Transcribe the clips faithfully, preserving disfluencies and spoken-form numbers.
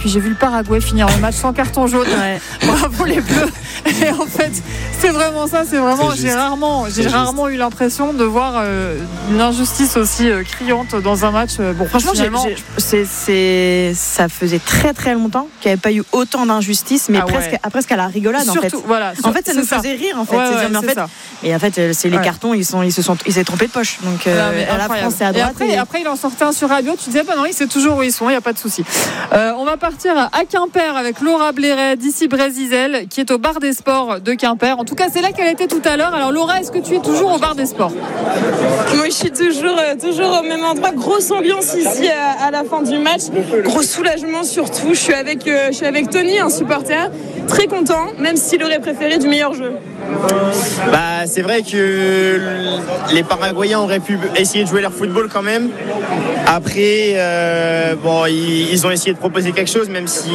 puis j'ai vu le Paraguay finir le match sans carton jaune. Ouais. Bravo les Bleus. Et en fait, c'est vraiment ça. C'est vraiment. C'est j'ai rarement, j'ai rarement eu l'impression de voir euh, une injustice aussi euh, criante dans un match. Euh, bon, franchement, finalement, j'ai, j'ai, c'est, c'est, ça faisait très très longtemps qu'il n'y avait pas eu autant d'injustice, mais ah presque, ouais. presque à la rigolade. Surtout, en fait, voilà, en fait, ça nous ça. faisait rire. En fait, ouais, ouais, mais en fait, et en fait, c'est les ouais. cartons. Ils sont, ils se sont, ils s'est trompé de poche. Donc euh, ouais, à la France, c'est à droite. Et après, et... après, il en sortait un sur Radio. Tu disais, bah non, il sait toujours où ils sont. Il y a pas de souci. Euh, on va partir à Quimper avec Laura Bleret d'ici Brésil, qui est au bar des sports de Quimper. En tout cas, c'est là qu'elle était tout à l'heure. Alors, Laura, est-ce que tu es toujours au bar des sports ? Moi, je suis toujours, euh, toujours au même endroit. Grosse ambiance ici à, à la fin du match. Gros soulagement surtout. Je suis avec, euh, je suis avec Tony, un supporter, très content, même s'il aurait préféré du meilleur jeu. Bah, c'est vrai que les Paraguayens auraient pu essayer de jouer leur football quand même. Après, euh, bon, ils, ils ont essayé de proposer quelque chose, même si,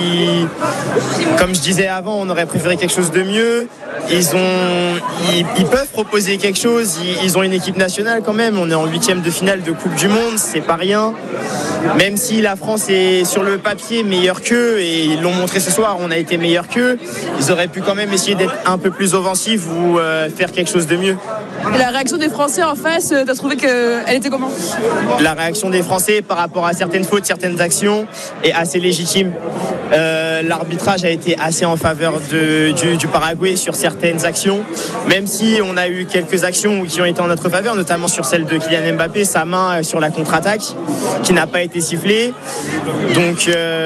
comme je disais avant, on aurait préféré quelque chose de mieux. Ils ont, ils, ils peuvent proposer quelque chose. Ils, ils ont une équipe nationale quand même. On est en huitième de finale de Coupe du Monde, c'est pas rien. Même si la France est sur le papier meilleure qu'eux, et ils l'ont montré ce soir, on a été meilleur qu'eux, ils auraient pu quand même essayer d'être un peu plus offensifs ou euh, faire quelque chose de mieux. Et la réaction des Français en face, t'as trouvé qu'elle était comment ? La réaction des Français par rapport à certaines fautes, certaines actions est assez légitime. Euh, l'arbitrage a été assez en faveur de, du, du Paraguay sur certaines actions, même si on a eu quelques actions qui ont été en notre faveur, notamment sur celle de Kylian Mbappé, sa main sur la contre-attaque qui n'a pas été sifflée. Donc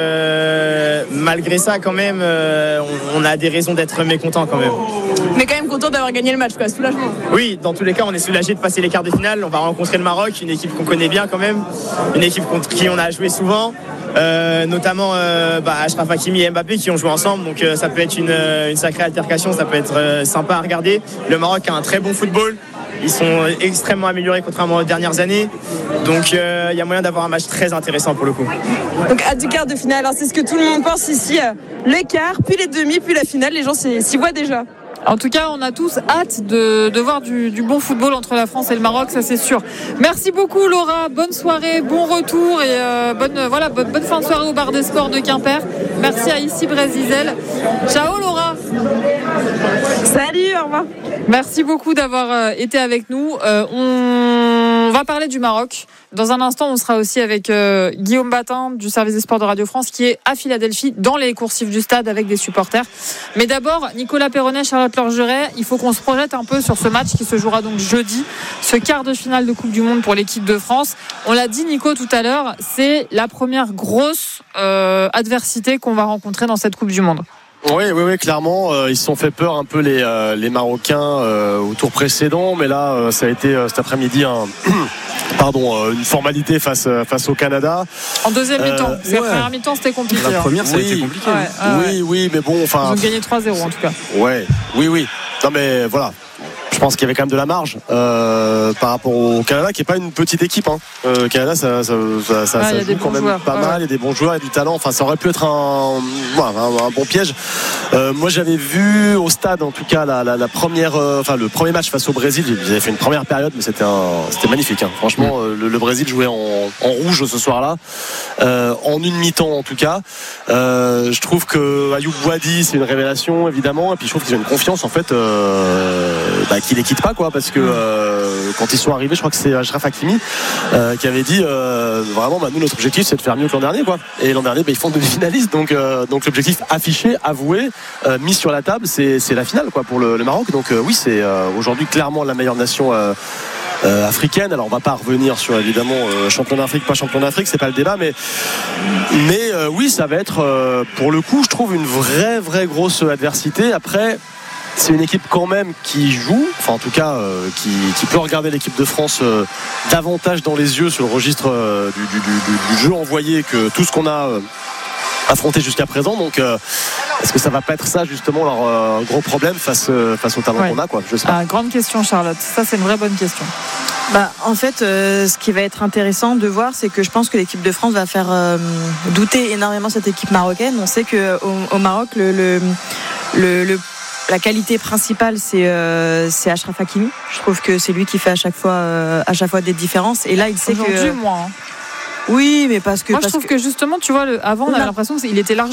euh, malgré ça quand même euh, on, on a des raisons d'être mécontents quand même. Mais quand même content d'avoir gagné le match, quoi, soulagement. Oui, dans tous les cas on est soulagé de passer les quarts de finale. On va rencontrer le Maroc, une équipe qu'on connaît bien quand même, une équipe contre qui on a joué souvent. Euh, notamment euh, bah, Achraf Hakimi et Mbappé qui ont joué ensemble, donc euh, ça peut être une, une sacrée altercation, ça peut être euh, sympa à regarder. Le Maroc a un très bon football, ils sont extrêmement améliorés contrairement aux dernières années, donc il euh, y a moyen d'avoir un match très intéressant pour le coup. Donc à du quart de finale, alors c'est ce que tout le monde pense ici, euh, les quarts, puis les demi, puis la finale, les gens s'y voient déjà. En tout cas, on a tous hâte de, de voir du, du bon football entre la France et le Maroc, ça c'est sûr. Merci beaucoup Laura, bonne soirée, bon retour et euh, bonne, voilà, bonne, bonne fin de soirée au bar des sports de Quimper. Merci à Ici Brésil. Ciao Laura. Salut, au revoir. Merci beaucoup d'avoir euh, été avec nous. Euh, on va parler du Maroc. Dans un instant, on sera aussi avec euh, Guillaume Batin du service des sports de Radio France qui est à Philadelphie dans les coursives du stade avec des supporters. Mais d'abord, Nicolas Perronnet, Charlotte Lorgeret, il faut qu'on se projette un peu sur ce match qui se jouera donc jeudi, ce quart de finale de Coupe du Monde pour l'équipe de France. On l'a dit Nico tout à l'heure, c'est la première grosse euh, adversité qu'on va rencontrer dans cette Coupe du Monde. Oui, oui, oui, clairement, euh, ils se sont fait peur un peu les, euh, les Marocains euh, au tour précédent, mais là, euh, ça a été euh, cet après-midi un, pardon, euh, une formalité face face au Canada. En deuxième euh, mi-temps, parce ouais. La première mi-temps c'était compliqué. La première, ça oui. a été compliqué. Ouais, ah, oui, ouais. oui, mais bon, enfin. Ils ont gagné trois zéro en tout cas. Ouais, oui, oui. Non, mais voilà. Je pense qu'il y avait quand même de la marge euh, par rapport au Canada, qui n'est pas une petite équipe. Hein. Euh, le Canada, ça, ça, ça, ça, ah, ça joue quand même joueurs. pas ouais. mal. Il y a des bons joueurs, il y a du talent. Enfin, ça aurait pu être un, un, un bon piège. Euh, moi, j'avais vu au stade, en tout cas, la, la, la première, euh, enfin, le premier match face au Brésil. Ils avaient fait une première période, mais c'était, un, c'était magnifique. Hein. Franchement, mmh. le, le Brésil jouait en, en rouge ce soir-là, euh, en une mi-temps en tout cas. Euh, je trouve que Ayoub Bouadi, c'est une révélation évidemment, et puis je trouve qu'ils ont une confiance en fait. Euh, bah, qui les quitte pas quoi, parce que euh, quand ils sont arrivés, je crois que c'est Achraf Hakimi euh, qui avait dit euh, vraiment bah, nous notre objectif c'est de faire mieux que l'an dernier quoi. Et l'an dernier bah, ils font demi-finaliste, donc euh, donc l'objectif affiché, avoué, euh, mis sur la table, c'est c'est la finale quoi pour le, le Maroc. Donc euh, oui, c'est euh, aujourd'hui clairement la meilleure nation euh, Euh, africaine. Alors on va pas revenir sur évidemment euh, champion d'Afrique, pas champion d'Afrique, c'est pas le débat, mais mais euh, oui, ça va être euh, pour le coup, je trouve une vraie vraie grosse adversité. Après, c'est une équipe quand même qui joue, enfin en tout cas euh, qui, qui peut regarder l'équipe de France euh, davantage dans les yeux sur le registre euh, du, du, du, du jeu envoyé que tout ce qu'on a euh, affronté jusqu'à présent. Donc euh, est-ce que ça va pas être ça justement leur euh, gros problème face, euh, face au talent ouais. qu'on a quoi, je sais pas. Ah, grande question Charlotte, ça c'est une vraie bonne question. Bah, en fait, euh, ce qui va être intéressant de voir, c'est que je pense que l'équipe de France va faire euh, douter énormément cette équipe marocaine. On sait qu'au au Maroc, le, le, le, le la qualité principale, c'est, euh, c'est Achraf Hakimi. Je trouve que c'est lui qui fait à chaque fois, euh, à chaque fois des différences. Et là, il sait Aujourd'hui, que. moi. Hein. Oui, mais parce que. Moi, parce je trouve que... que justement, tu vois, le, avant, on avait l'impression qu'il était largement